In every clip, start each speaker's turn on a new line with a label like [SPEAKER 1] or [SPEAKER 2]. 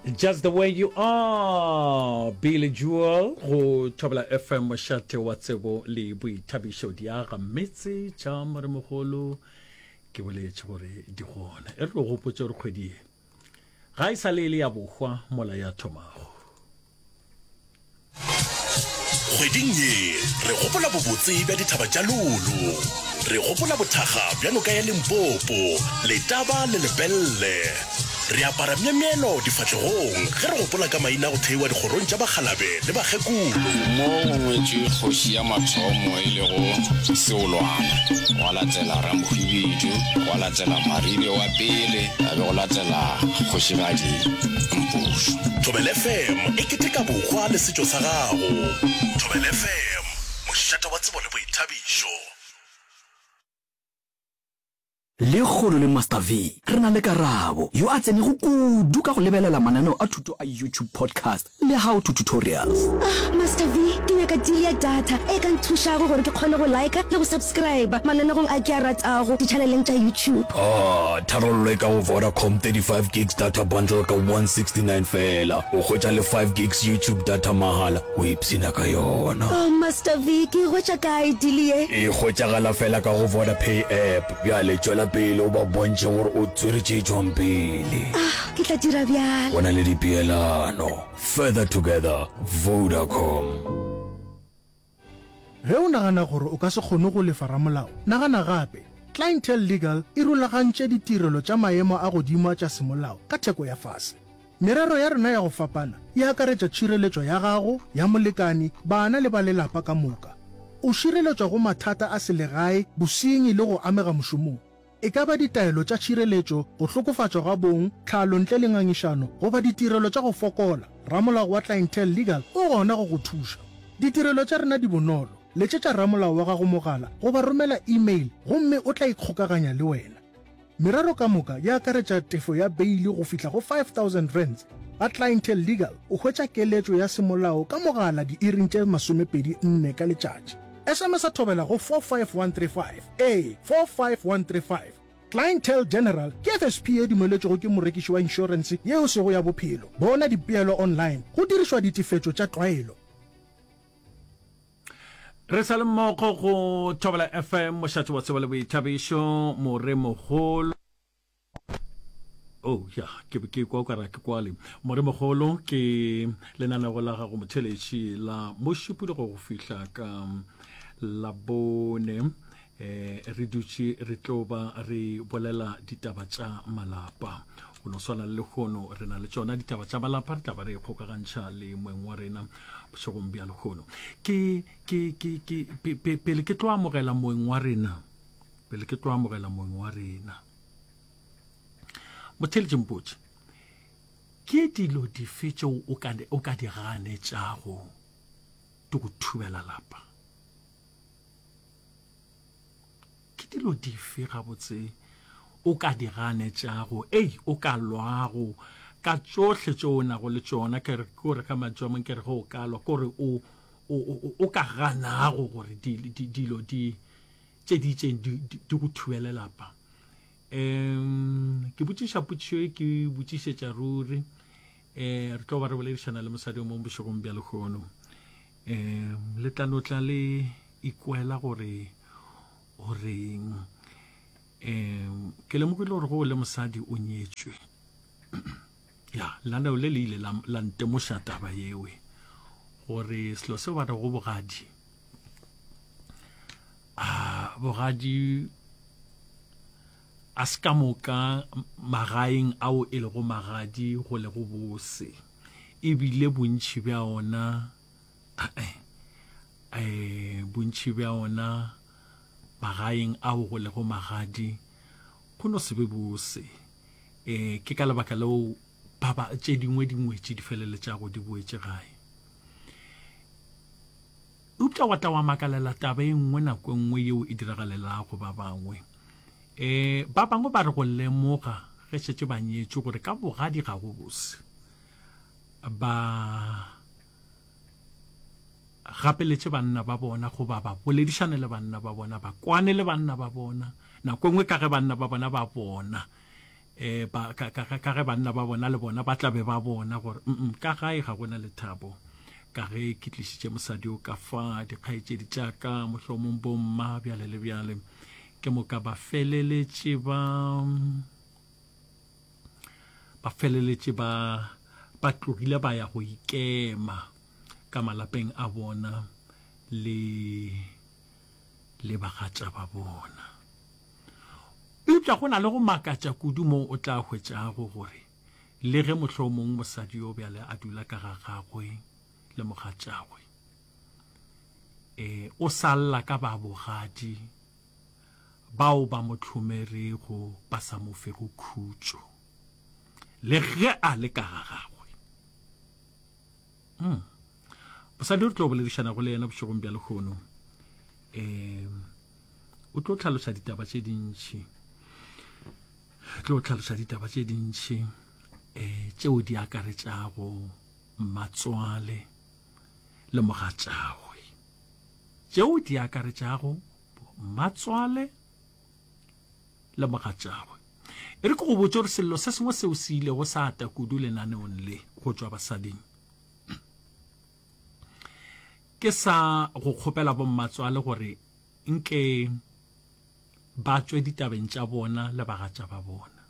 [SPEAKER 1] Just the way you are, Billy Joel, go Tabla FM Shate Watsebo le Boithabiso diaga metsi tša maremogolo ke boletše gore di gona e re go gopotse gore kgwedi ga e sa le ya bogwa mola ya thomago
[SPEAKER 2] kgweding ye re gopola bobotse bja dithaba tša lolo re gopola bothaga bjano ka ya Limpopo letaba le lebelle re apara memieno difatlhegong ge re gopola ka maina go theiwa dikgorong tša bagalabe le bagekolo
[SPEAKER 3] mo ngwetše kgoši ya mathomo e le go seolwana go latela Ramohwibidu go latela Maribe wa pele a be go latela kgošigadi Mpušu.
[SPEAKER 2] Thobela FM e keteka bogwa le setšo sa gago. Thobela FM mošata wa tsebo le boithabišo.
[SPEAKER 4] Le kgolo le Master V re na le Karabo yo a tsene go kudu ka go lebelela mananeo a thuto a YouTube podcast le how to tutorials.
[SPEAKER 5] Master V ke nyaka deal ya data e ka nthuša gore ke kgone go like le go subscribe mananeo a ke a ratago di channeleng tša YouTube.
[SPEAKER 4] Tharollo ka go Vodacom 35 gigs data bundle ka 169 fela o khwetša le 5 gigs YouTube data mahala o ipsina ka yona.
[SPEAKER 5] Master V ke hwetša kae deal ye?
[SPEAKER 4] E khwetšagala fela ka go Vodapay app bjale tšwela pele o ba bontše gore o tsweretše tšwang pele.
[SPEAKER 5] Ke tla dira bjalo.
[SPEAKER 4] Bona le dipeelano. Further together, Vodacom.
[SPEAKER 6] Ge o nagana gore o ka se kgone go lefa ramolao nagana gape Clientele Legal e rulagantše ditirelo tša maemo a godimo tša semolao ka theko ya fase. Merero ya rena ya go fapana e akaretša tšhireletšo ya gago ya molekani bana le ba lelapa ka moka. O šireletšwa go mathata a selegae bosenyi le go amega mošomong. E ka ba ditaelo tša tšhireletšo go hlokofatšwa ga bong tlhalo ntle le ngangišano goba ditirelo tša go fokola ramolao wa Clientele Legal o gona go go thuša. Ditirelo tša rena di bonolo letšetša ramolao wa gago mogala goba romela email gomme o tla ikgokaganya le wena. Merero ka moka ya akaretša tefo ya beili go fihla go 5,000 rands. Ga Clientele Legal o hwetša keletšo ya semolao ka mogala di-iring tše 24 ka letšatši. SMS a thobela go 45135 45135. Clientele General ke FSP e dumeletšego ke morekiši wa insurance yeo sego ya bophelo. Bona dipeelo online go dirišwa ditefetšo tša tlwaelo.
[SPEAKER 1] re sa le mmogo go Thobela FM mošate wa tsebo le boithabišo moremogolo ke kwa ka ra ke kwale moremogolo ke lenaneo la gago motheletši la mošupule go fihla ka la bone re dutše re tlo ba re bolela ditaba tša malapa go no swana le gono re na le tšona ditaba tša malapa re taba re kgokagantšha le moeng wa rena bošegong bja legono pele ke tlo amogela moeng wa rena motheletši mpotše ke dilo dife tšeo o ka di ganetšago di go thubela lapa ke dilo dife gabotse o ka di ganetšago o ka lwago ka tšohle tšeo o nago le tšona kore ka matšomong ke re go o ka lwa kore o ka ganago gore dilo tše di go thubele lapa. Ke botšiša potšišo ke botšišetša ruri re tlo ba re boledišana le mosadi o mong bošegong bja legono le tlanotla le ikuela gore ke lemogile gore go le mosadi o nyetšwe lanao le ile la ntemoša taba yewe gore selo seo ba re go bogadi a se ka moka magaeng ao e le go magadi go le go bose ebile bontši bja ona magaeng ao go le go magadi go no se be bose ke ka lebaka leo baba tše dingwe tše di feleletšago di boetše gae upša wa tla wa makalela taba e nngwe nako nngwe yeo e diragalelago ba bangwe ba bangwe ba re go lemoga ge šetše ba nyetšwe gore ka bogadi ga go bose ba gapeletše banna ba bona go ba boledišane le banna ba bona ba kwane le banna ba bona nako nngwe ka ge banna ba bona ka ge banna ba bona le bona ba tla be ba bona gore ka gae ga gona lethabo ka ge ke tlisitše mosadi o ka fa dikgaetšedi tša ka mohlomong bomma bjale le bjale ke mo ka ba feleletše ba tlogile ba ya go ikema ka malapeng a bona le bagatša ba bona. Eupša go na le go makatša kudu mo o tla hwetšago gore le ge mohlomong mosadi yo bjale a dula ka ga gagwe le mogatšagwe o sa lla ka ba bogadi bao ba mo tlhomerego ba sa mo fe go khutšo le ge a le ka ga gagwe. Mosadi o tlo boledišana go le yena bošegong bja lekgono o tlo tlhaloša ditaba tše dintšhi tšeo di akaretšago matswale le mogatšagwe, e re ke go botse gore sello se sengwe seo se ile go sa ata kudu lenaneong le go tšwa basading ke sa go kgopela bommatswale gore nke ba tswe ditabeng tša bona le bagatša ba bona,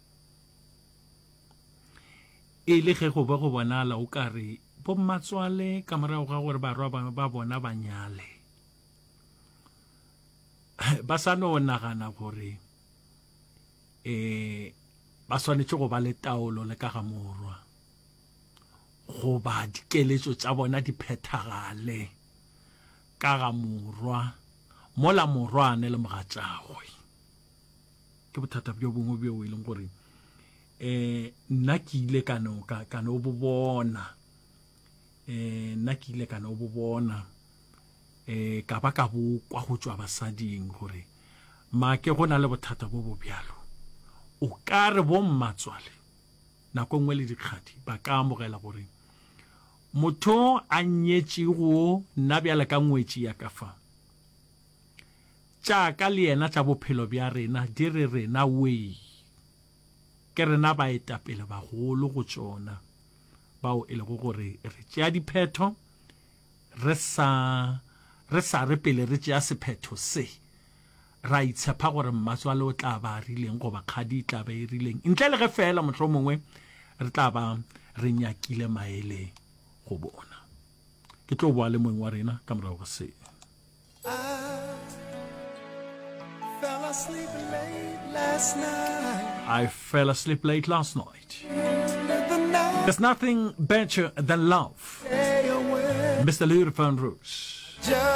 [SPEAKER 1] e le ge go be go bonala o ka re bommatswale ka morago ga gore barwa ba bona ba nyale ba sa no nagana gore ba swanetše go ba le taolo le ka ga morwa goba dikeletšo tša bona di phethagale ka ga morwa mola morwane le mogatšagwe. Ke bothata bjo bongwe bjo e leng gore nna ke ile ka no bo bona ka ba ka bo kwa go tšwa basading gore make go na le bothata bo bo bjalo o ka re bommatswale nako nngwe le dikgadi ba ka amogela gore motho a nyetšego nna bjale ka ngwetši ya ka fa tšaka le yena tša bophelo bja rena di re rena wei ke rena baetapele bagolo go tšona bao e lego gore re tšea diphetho re sa re pele re tšea sephetho se ra itshepa gore mmatswale o tla ba rileng goba kgadi tla ba e rileng ntle le ge fela motlho mongwe re tla ba re nyakile maele go bona. Ke tlo boa le mongwe wa rena ka morago ga se. I fell asleep late last night. There's nothing better than love. Mr. Ludophone Rose.